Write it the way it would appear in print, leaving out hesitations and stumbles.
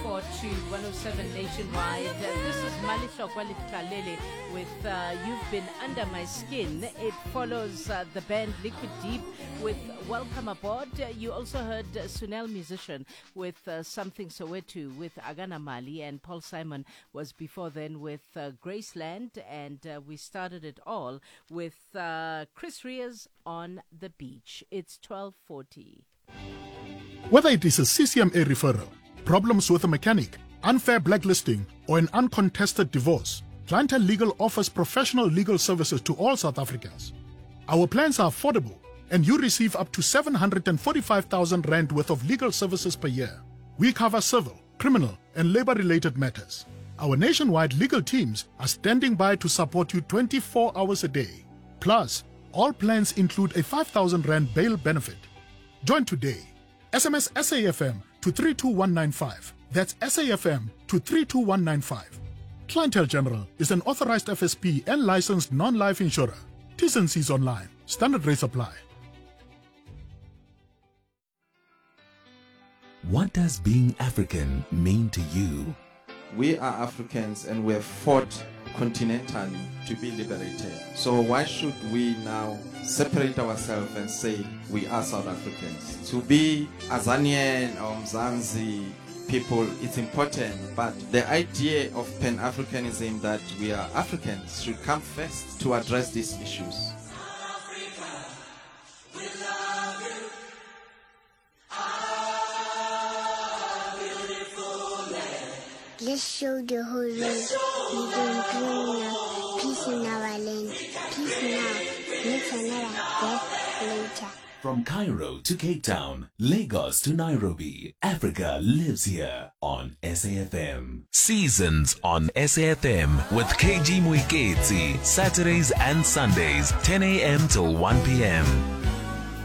to 107 nationwide. This is Malisha Kwalikalele with You've Been Under My Skin. It follows the band Liquid Deep with Welcome Aboard. You also heard Sunel Musician with Something Soweto with Agana Mali, and Paul Simon was before then with Graceland, and we started it all with Chris Rears on the Beach. It's 12:40. Whether it is a CCMA referral, problems with a mechanic, unfair blacklisting, or an uncontested divorce, Clientele Legal offers professional legal services to all South Africans. Our plans are affordable, and you receive up to 745,000 Rand worth of legal services per year. We cover civil, criminal, and labor-related matters. Our nationwide legal teams are standing by to support you 24 hours a day. Plus, all plans include a 5,000 Rand bail benefit. Join today. SMS SAFM to 32195. That's SAFM to 32195. Clientele General is an authorized FSP and licensed non-life insurer. T's and C's online. Standard rates apply. What does being African mean to you? We are Africans and we have fought continentally to be liberated. So why should we now separate ourselves and say we are South Africans? To be Azanian or Mzansi people, it's important, but the idea of Pan-Africanism, that we are Africans, should come first to address these issues. Let's show the whole world we don't bring peace in our land. Peace now, not another death later. From Cairo to Cape Town, Lagos to Nairobi, Africa lives here on SAFM. Seasons on SAFM with KG Muiketsi, Saturdays and Sundays, 10 a.m. till 1 p.m.